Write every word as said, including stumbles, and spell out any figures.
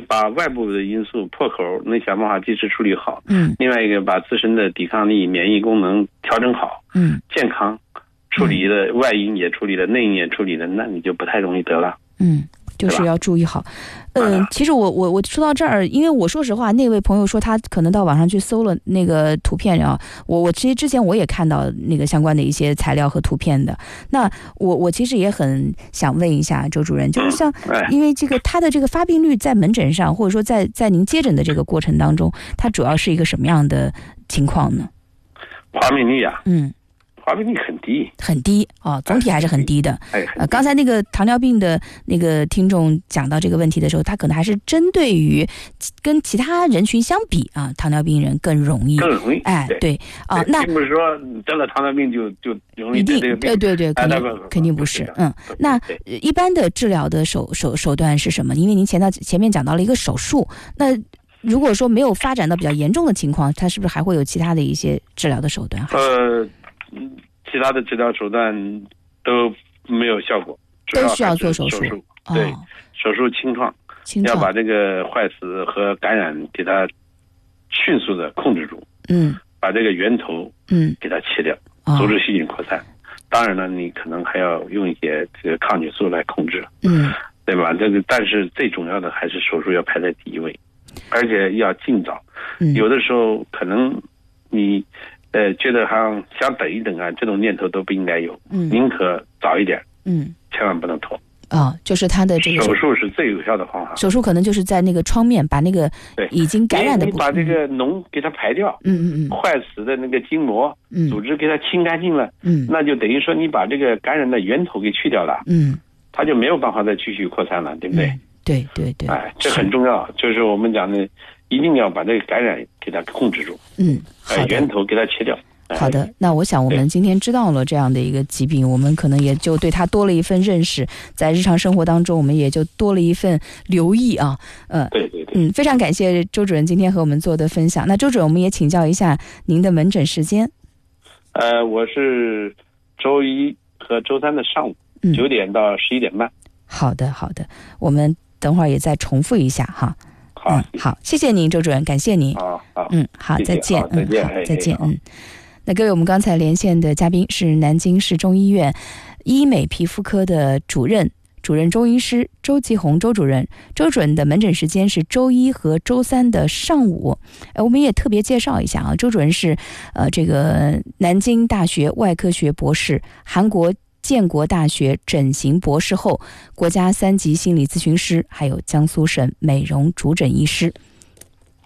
把外部的因素破口能想办法及时处理好， 嗯， 另外一个把自身的抵抗力、免疫功能调整好， 嗯， 健康处理的外因也处理了，内因也处理了，那你就不太容易得了。 嗯，就是要注意好。嗯、呃，其实我我我说到这儿，因为我说实话，那位朋友说他可能到网上去搜了那个图片啊，我我其实之前我也看到那个相关的一些材料和图片的。那我我其实也很想问一下周主任，就是像、嗯哎、因为这个他的这个发病率在门诊上，或者说在在您接诊的这个过程当中，它主要是一个什么样的情况呢？ 发病率啊， 嗯。 发病率很低， 很低啊、哦，总体还是很低的。 哎， 呃，刚才那个糖尿病的那个听众讲到这个问题的时候，他可能还是针对于跟其他人群相比啊，糖尿病人更容易， 更容易。 哎，对, 对啊，那并不是说得了糖尿病就就容易得这个病， 对对对，肯定、哎、肯定不是。嗯，那一般的治疗的手手手段是什么？因为您前到前面讲到了一个手术，那如果说没有发展到比较严重的情况，它是不是还会有其他的一些治疗的手段？ 呃。其他的治疗手段都没有效果， 都需要做手术。 哦、对，手术清创， 清创要把这个坏死和感染给它迅速的控制住。 嗯， 把这个源头嗯给它切掉， 嗯、 阻止细菌扩散。哦、当然了，你可能还要用一些这个抗菌素来控制。 嗯， 对吧？这个但是最重要的还是手术要排在第一位，而且要尽早。 嗯， 有的时候可能你。呃，觉得好像想等一等啊，这种念头都不应该有， 嗯， 宁可早一点， 嗯， 千万不能拖。 啊、哦，就是他的这个手术是最有效的方法。 手术可能就是在那个创面把那个已经感染的部分， 你把这个脓给它排掉， 嗯嗯嗯， 坏死的那个筋膜、 嗯、 组织给它清干净了， 嗯， 那就等于说你把这个感染的源头给去掉了， 嗯， 它就没有办法再继续扩散了，对不对？ 嗯、对对对， 哎，这很重要，就是我们讲的，一定要把这个感染给它控制住， 嗯，好的， 呃、源头给它切掉。 好的，那我想我们今天知道了这样的一个疾病，我们可能也就对它多了一份认识，在日常生活当中我们也就多了一份留意啊。呃， 对对对， 嗯，非常感谢周主任今天和我们做的分享。那周主任，我们也请教一下您的门诊时间。 呃，我是周一和周三的上午九、嗯、点到十一点半。 好的好的，我们等会儿也再重复一下哈。 好、 嗯，好，谢谢您，周主任，感谢您。 好好， 嗯，好，再见， 再见， 嗯，好，再见，嗯。那各位，我们刚才连线的嘉宾是南京市中医院医美皮肤科的主任主任中医师周继红周主任。周主任的门诊时间是周一和周三的上午。呃，我们也特别介绍一下啊，周主任是呃这个南京大学外科学博士，韩国建国大学整形博士后，国家三级心理咨询师，还有江苏省美容主诊医师。